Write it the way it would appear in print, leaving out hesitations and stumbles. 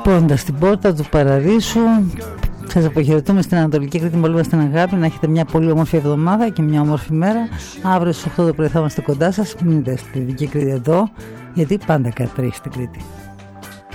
χτυπώντας την πόρτα του παραδείσου. Σας αποχαιρετούμε στην Ανατολική Κρήτη, πολύ μας την αγάπη. Να έχετε μια πολύ όμορφη εβδομάδα και μια όμορφη μέρα. Αύριο στις 8 το πρωί θα είμαστε κοντά σας. Μείνετε στη Δυτική Κρήτη εδώ, γιατί πάντα κάτι τρέχει στην Κρήτη.